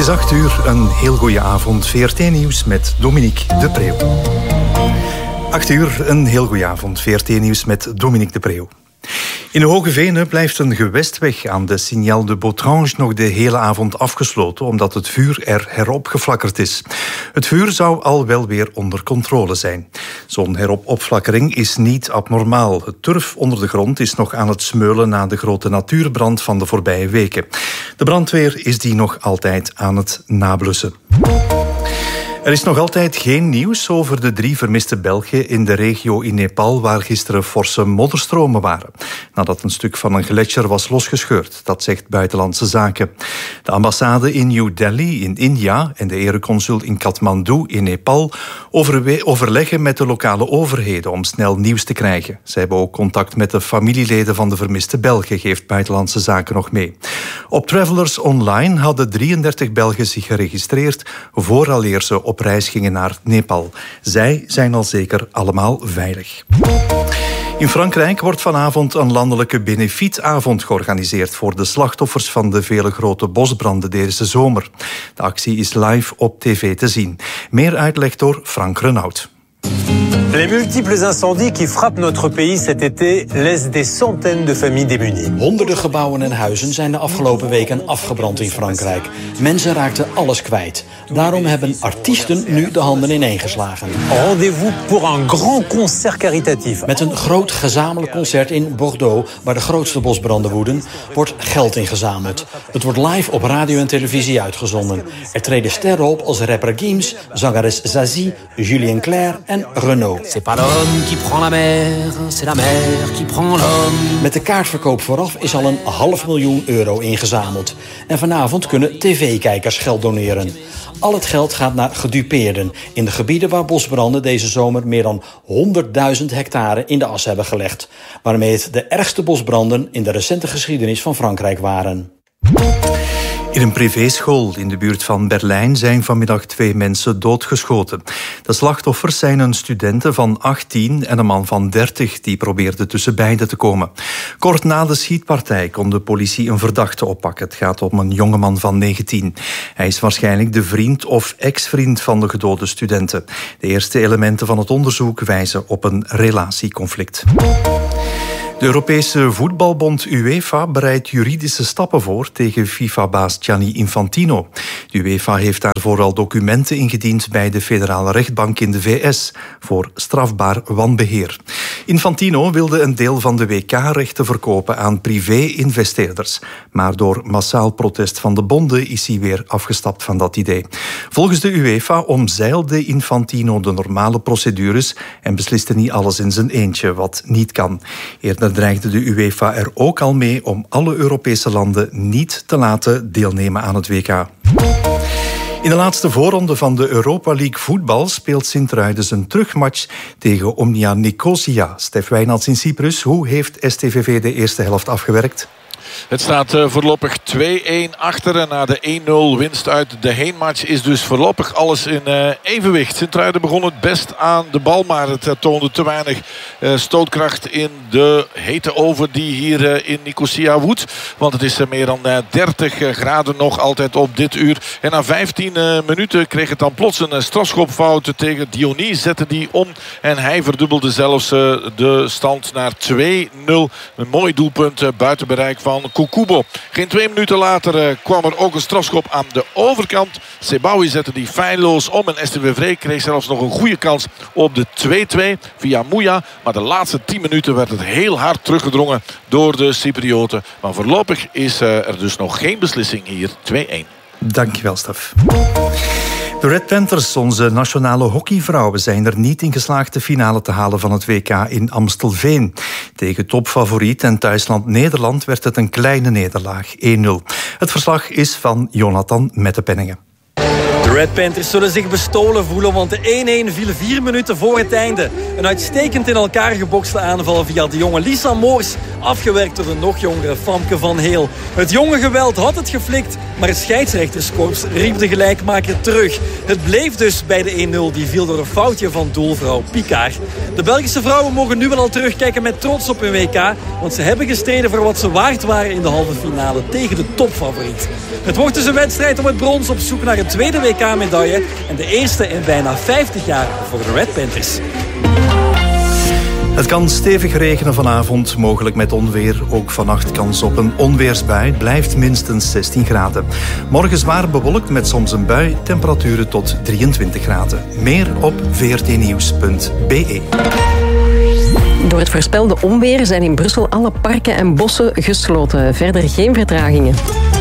8 uur, een heel goede avond. VRT-nieuws met Dominique de Preeuw. 8 uur, een heel goede avond. VRT-nieuws met Dominique de Preeuw. In de Hoge Venen blijft een gewestweg aan de Signal de Botrange nog de hele avond afgesloten, omdat het vuur er heropgeflakkerd is. Het vuur zou al wel weer onder controle zijn. Zo'n heropopflakkering is niet abnormaal. Het turf onder de grond is nog aan het smeulen na de grote natuurbrand van de voorbije weken. De brandweer is die nog altijd aan het nablussen. Er is nog altijd geen nieuws over de 3 vermiste Belgen in de regio in Nepal, waar gisteren forse modderstromen waren, nadat een stuk van een gletsjer was losgescheurd. Dat zegt Buitenlandse Zaken. De ambassade in New Delhi in India en de ereconsul in Kathmandu in Nepal overleggen met de lokale overheden om snel nieuws te krijgen. Zij hebben ook contact met de familieleden van de vermiste Belgen, geeft Buitenlandse Zaken nog mee. Op Travelers Online hadden 33 Belgen zich geregistreerd vooraleer ze op reis gingen naar Nepal. Zij zijn al zeker allemaal veilig. In Frankrijk wordt vanavond een landelijke benefietavond georganiseerd voor de slachtoffers van de vele grote bosbranden deze zomer. De actie is live op tv te zien. Meer uitleg door Frank Renaud. Les multiples incendies qui frappent notre pays cet été laissent des centaines de familles démunies. Honderden gebouwen en huizen zijn de afgelopen weken afgebrand in Frankrijk. Mensen raakten alles kwijt. Daarom hebben artiesten nu de handen ineengeslagen. Rendez-vous pour un grand concert caritatif. Met een groot gezamenlijk concert in Bordeaux, waar de grootste bosbranden woeden, wordt geld ingezameld. Het wordt live op radio en televisie uitgezonden. Er treden sterren op als rapper Gims, zangeres Zazie, Julien Clerc en Renaud. C'est pas l'homme qui prend la mer, c'est la mer qui prend l'homme. Met de kaartverkoop vooraf is al €500.000 ingezameld. En vanavond kunnen tv-kijkers geld doneren. Al het geld gaat naar gedupeerden in de gebieden waar bosbranden deze zomer meer dan 100.000 hectare in de as hebben gelegd, waarmee het de ergste bosbranden in de recente geschiedenis van Frankrijk waren. In een privéschool in de buurt van Berlijn zijn vanmiddag 2 mensen doodgeschoten. De slachtoffers zijn een studente van 18 en een man van 30 die probeerden tussen beiden te komen. Kort na de schietpartij kon de politie een verdachte oppakken. Het gaat om een jongeman van 19. Hij is waarschijnlijk de vriend of ex-vriend van de gedode studenten. De eerste elementen van het onderzoek wijzen op een relatieconflict. De Europese voetbalbond UEFA bereidt juridische stappen voor tegen FIFA-baas Gianni Infantino. De UEFA heeft daarvoor al documenten ingediend bij de federale rechtbank in de VS voor strafbaar wanbeheer. Infantino wilde een deel van de WK-rechten verkopen aan privé-investeerders. Maar door massaal protest van de bonden is hij weer afgestapt van dat idee. Volgens de UEFA omzeilde Infantino de normale procedures en besliste niet alles in zijn eentje, wat niet kan. Eerder dreigde de UEFA er ook al mee om alle Europese landen niet te laten deelnemen aan het WK. In de laatste voorronde van de Europa League voetbal speelt Sint-Truiden zijn terugmatch tegen Omnia Nicosia. Stef Wijnalds in Cyprus, hoe heeft STVV de eerste helft afgewerkt? Het staat voorlopig 2-1 achter en na de 1-0 winst uit de heenmatch is dus voorlopig alles in evenwicht. Sint-Truiden begon het best aan de bal, maar het toonde te weinig stootkracht in de hete oven die hier in Nicosia woedt. Want het is meer dan 30 graden nog altijd op dit uur. En na 15 minuten kreeg het dan plots een strafschopfout tegen Dionis. Zette die om en hij verdubbelde zelfs de stand naar 2-0. Een mooi doelpunt buiten bereik van Kukubo. Geen 2 minuten later kwam er ook een strafschop aan de overkant. Sebaoui zette die feilloos om en STVV kreeg zelfs nog een goede kans op de 2-2 via Mouya. Maar de laatste 10 minuten werd het heel hard teruggedrongen door de Cyprioten. Maar voorlopig is er dus nog geen beslissing hier. 2-1. Dankjewel, Stef. De Red Panthers, onze nationale hockeyvrouwen, zijn er niet in geslaagd de finale te halen van het WK in Amstelveen. Tegen topfavoriet en thuisland Nederland werd het een kleine nederlaag, 1-0. Het verslag is van Jonathan Mettepenningen. The Red Panthers zullen zich bestolen voelen, want de 1-1 viel 4 minuten voor het einde. Een uitstekend in elkaar gebokste aanval via de jonge Lisa Moors, afgewerkt door de nog jongere Famke van Heel. Het jonge geweld had het geflikt, maar het scheidsrechterskorps riep de gelijkmaker terug. Het bleef dus bij de 1-0, die viel door een foutje van doelvrouw Picard. De Belgische vrouwen mogen nu wel al terugkijken met trots op hun WK, want ze hebben gestreden voor wat ze waard waren in de halve finale tegen de topfavoriet. Het wordt dus een wedstrijd om het brons op zoek naar een tweede WK-medaille en de eerste in bijna 50 jaar voor de Red Panthers. Het kan stevig regenen vanavond, mogelijk met onweer. Ook vannacht kans op een onweersbui. Het blijft minstens 16 graden. Morgen zwaar bewolkt met soms een bui. Temperaturen tot 23 graden. Meer op vrtnieuws.be. Door het voorspelde onweer zijn in Brussel alle parken en bossen gesloten. Verder geen vertragingen.